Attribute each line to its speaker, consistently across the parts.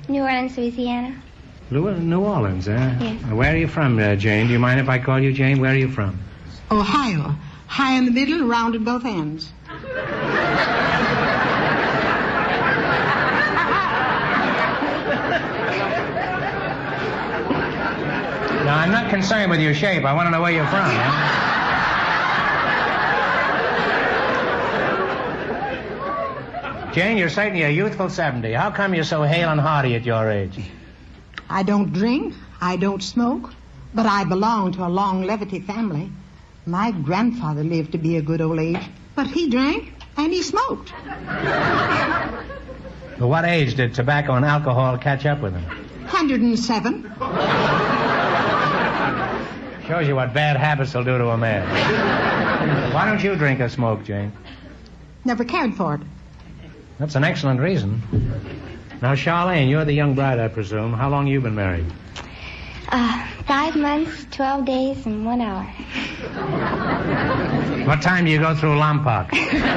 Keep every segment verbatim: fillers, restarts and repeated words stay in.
Speaker 1: New Orleans, Louisiana.
Speaker 2: New, New Orleans, eh?
Speaker 1: Yes.
Speaker 2: Uh, Where are you from, uh, Jane? Do you mind if I call you Jane? Where are you from?
Speaker 3: Ohio. High in the middle, round at both ends.
Speaker 2: Now, I'm not concerned with your shape. I want to know where you're from, eh? Jane, you're certainly a youthful seventy. How come you're so hale and hearty at your age?
Speaker 3: I don't drink, I don't smoke, but I belong to a long levity family. My grandfather lived to be a good old age, but he drank and he smoked.
Speaker 2: At what age did tobacco and alcohol catch up with him?
Speaker 3: one hundred seven.
Speaker 2: Shows you what bad habits will do to a man. Why don't you drink or smoke, Jane?
Speaker 3: Never cared for it.
Speaker 2: That's an excellent reason. Now, Charlene, you're the young bride, I presume. How long have you been married?
Speaker 1: Uh, five months, twelve days, and one hour.
Speaker 2: What time do you go through Lompoc?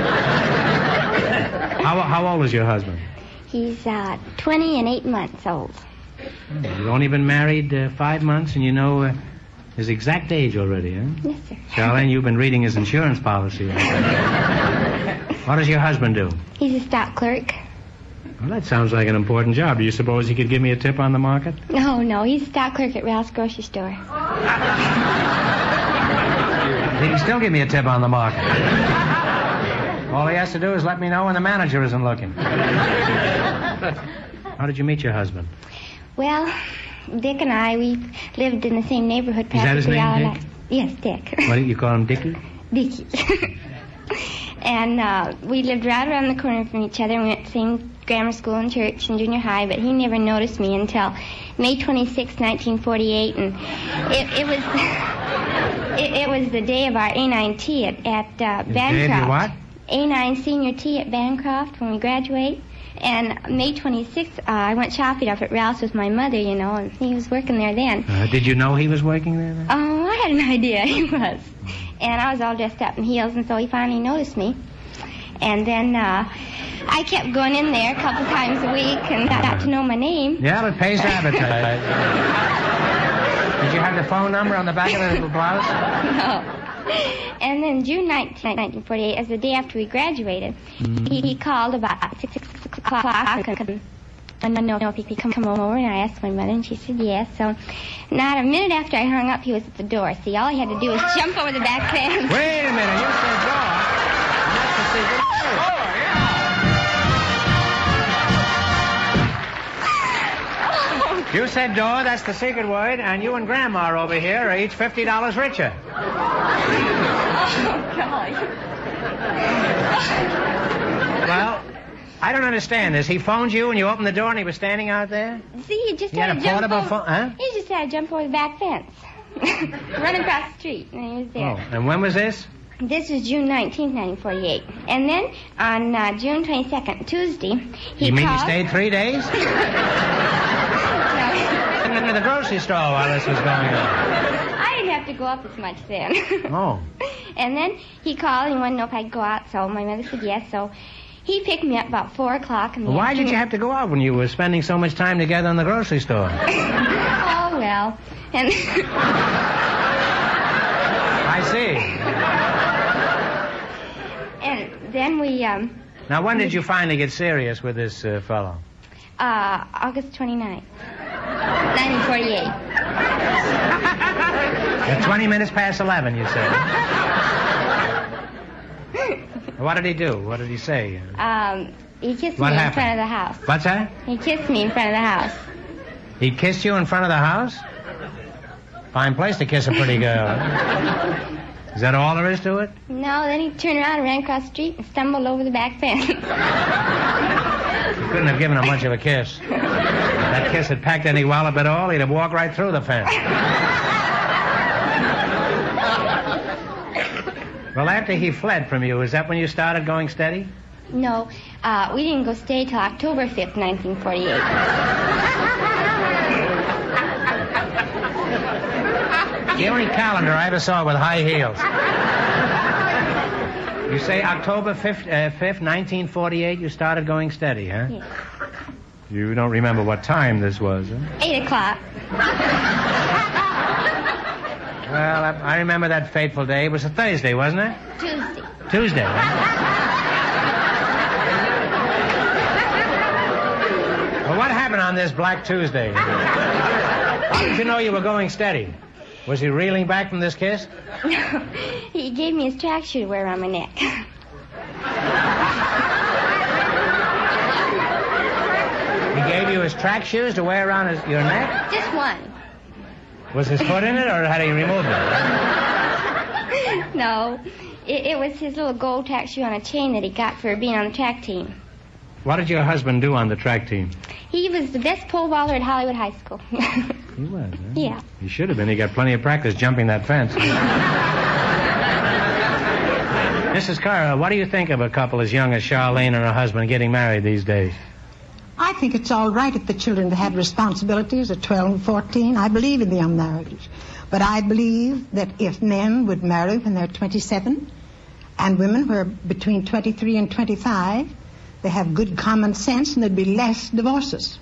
Speaker 2: how, how old is your husband?
Speaker 1: He's uh, twenty and eight months old.
Speaker 2: You've only been married uh, five months, and you know uh, his exact age already, huh?
Speaker 1: Yes, sir.
Speaker 2: Charlene, you've been reading his insurance policy. What does your husband do?
Speaker 1: He's a stock clerk.
Speaker 2: Well, that sounds like an important job. Do you suppose he could give me a tip on the market?
Speaker 1: No, no, he's a stock clerk at Ralph's grocery store.
Speaker 2: He can still give me a tip on the market. All he has to do is let me know when the manager isn't looking. How did you meet your husband?
Speaker 1: Well, Dick and I, we lived in the same neighborhood practically
Speaker 2: Is that his name,
Speaker 1: all our
Speaker 2: Dick?
Speaker 1: life. Yes, Dick.
Speaker 2: What do you call him, Dickie?
Speaker 1: Dickie. And uh, we lived right around the corner from each other. We went to the same grammar school and church and junior high, but he never noticed me until May twenty-sixth, nineteen forty-eight, and it, it was it, it was the day of our A nine T at, at uh, Bancroft.
Speaker 2: what?
Speaker 1: A nine senior tea at Bancroft when we graduate. And May twenty-sixth, uh, I went shopping up at Ralph's with my mother, you know, and he was working there then.
Speaker 2: Uh, did you know he was working there then?
Speaker 1: Oh, I had an idea he was. And I was all dressed up in heels, and so he finally noticed me. And then uh, I kept going in there a couple times a week and got to know my name.
Speaker 2: Yeah, it pays to advertise. Did you have the phone number on the back of the blouse?
Speaker 1: No. And then June nineteenth, nineteen forty-eight, as the day after we graduated, mm-hmm. he, he called about six, six o'clock. And I know if he could come, come over, and I asked my mother, and she said yes. So not a minute after I hung up, he was at the door. See, all he had to do was jump over the back fence.
Speaker 2: Wait a minute, you said door. That's the secret door, yeah. You said door, that's the secret word, and you and Grandma over here are each fifty dollars richer.
Speaker 1: Oh, God.
Speaker 2: Well, I don't understand this. He phoned you and you opened the door and he was standing out there?
Speaker 1: See, he just
Speaker 2: he
Speaker 1: had,
Speaker 2: had
Speaker 1: to
Speaker 2: a
Speaker 1: jump
Speaker 2: portable
Speaker 1: over.
Speaker 2: phone, huh?
Speaker 1: He just had to jump over the back fence. Run across the street, and he was there.
Speaker 2: Oh, and when was this?
Speaker 1: This was June nineteenth, nineteen forty-eight. And then on uh, June twenty-second, Tuesday, he
Speaker 2: You mean
Speaker 1: called...
Speaker 2: you stayed three days?
Speaker 1: No.
Speaker 2: In the grocery store while this was going on.
Speaker 1: I didn't have to go up as much then.
Speaker 2: Oh.
Speaker 1: And then he called and he wanted to know if I'd go out, so my mother said yes. So he picked me up about four o'clock in the
Speaker 2: Well, why
Speaker 1: afternoon.
Speaker 2: did you have to go out when you were spending so much time together in the grocery store?
Speaker 1: Oh, well. And
Speaker 2: I see.
Speaker 1: And then we, um...
Speaker 2: Now, when did you finally get serious with this uh, fellow?
Speaker 1: Uh, August twenty-ninth, nineteen forty-eight.
Speaker 2: At twenty minutes past eleven, you said. What did he do? What did he say?
Speaker 1: Um, he kissed
Speaker 2: What
Speaker 1: me
Speaker 2: happened?
Speaker 1: in front of the house.
Speaker 2: What's that?
Speaker 1: He kissed me in front of the house.
Speaker 2: He kissed you in front of the house? Fine place to kiss a pretty girl. Is that all there is to it?
Speaker 1: No, then he turned around and ran across the street and stumbled over the back fence.
Speaker 2: You couldn't have given him much of a kiss. If that kiss had packed any wallop at all, he'd have walked right through the fence. Well, after he fled from you, is that when you started going steady?
Speaker 1: No, uh, we didn't go stay till October fifth, nineteen forty-eight.
Speaker 2: The only calendar I ever saw with high heels. You say October fifth, uh, fifth, nineteen forty-eight, you started going steady, huh?
Speaker 1: Yes.
Speaker 2: You don't remember what time this was, huh?
Speaker 1: Eight o'clock.
Speaker 2: Well, I, I remember that fateful day. It was a Thursday, wasn't it?
Speaker 1: Tuesday.
Speaker 2: Tuesday, huh? Well, what happened on this Black Tuesday? How did you know you were going steady? Was he reeling back from this kiss?
Speaker 1: No. He gave me his tracksuit to wear around my neck.
Speaker 2: He gave you his track shoes to wear around his, your neck?
Speaker 1: Just one.
Speaker 2: Was his foot in it, or had he removed it?
Speaker 1: No. It, it was his little gold track shoe on a chain that he got for being on the track team.
Speaker 2: What did your husband do on the track team?
Speaker 1: He was the best pole vaulter at Hollywood High School.
Speaker 2: He was, huh?
Speaker 1: Yeah.
Speaker 2: He should have been. He got plenty of practice jumping that fence. Missus Carr, what do you think of a couple as young as Charlene and her husband getting married these days?
Speaker 3: I think it's all right if the children had responsibilities at twelve and fourteen. I believe in the young marriage. But I believe that if men would marry when they're twenty-seven and women were between twenty-three and twenty-five, they have good common sense and there'd be less divorces.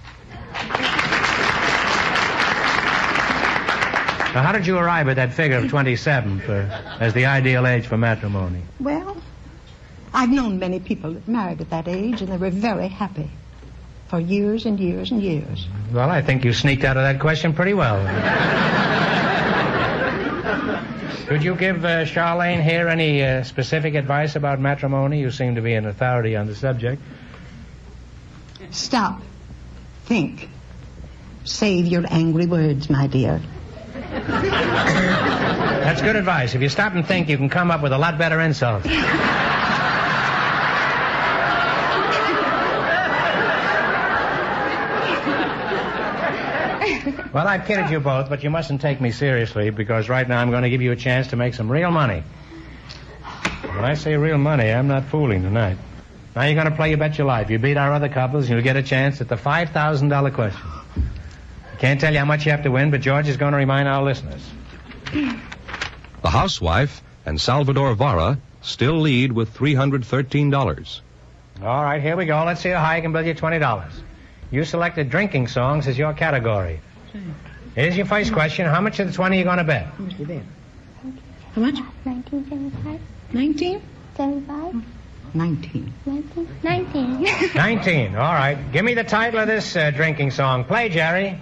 Speaker 2: Now, how did you arrive at that figure of twenty-seven for, as the ideal age for matrimony?
Speaker 3: Well, I've known many people that married at that age and they were very happy for years and years and years.
Speaker 2: Well, I think you sneaked out of that question pretty well. Could you give uh, Charlene here any uh, specific advice about matrimony? You seem to be an authority on the subject.
Speaker 3: Stop. Think. Save your angry words, my dear.
Speaker 2: That's good advice. If you stop and think, you can come up with a lot better insults. Well, I've kidded you both, but you mustn't take me seriously, because right now I'm going to give you a chance to make some real money. When I say real money, I'm not fooling tonight. Now you're going to play You Bet Your Life. You beat our other couples, and you'll get a chance at the five thousand dollars question. I can't tell you how much you have to win, but George is going to remind our listeners.
Speaker 4: The housewife and Salvador Vara still lead with three hundred thirteen dollars.
Speaker 2: All right, here we go. Let's see how high I can bill you twenty dollars. You selected drinking songs as your category. Here's your first question. How much of the twenty are you going to bet?
Speaker 3: How much do you bet? How much?
Speaker 1: nineteen seventy-five.
Speaker 3: Nineteen?
Speaker 1: seventy-five.
Speaker 3: Nineteen.
Speaker 1: nineteen. nineteen.
Speaker 2: nineteen. All right. Give me the title of this uh, drinking song. Play, Jerry.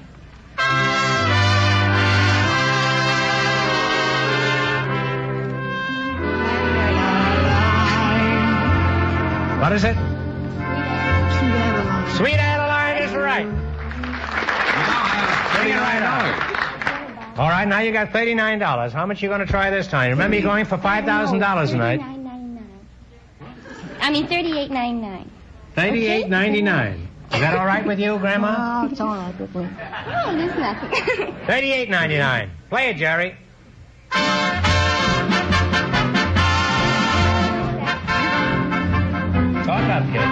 Speaker 2: What is it?
Speaker 3: Sweet Adeline.
Speaker 2: Sweet Adeline is right.
Speaker 4: thirty-nine dollars.
Speaker 2: All right, now you got thirty-nine dollars. How much are you going to try this time? Remember, you're going for five thousand dollars tonight.
Speaker 1: thirty-nine ninety-nine. I mean, thirty-eight ninety-nine.
Speaker 2: thirty-eight ninety-nine. Is that all right with you, Grandma?
Speaker 3: Oh, it's all right with me.
Speaker 1: Oh, there's nothing.
Speaker 2: thirty-eight ninety-nine. Play it, Jerry. Talk up, kid.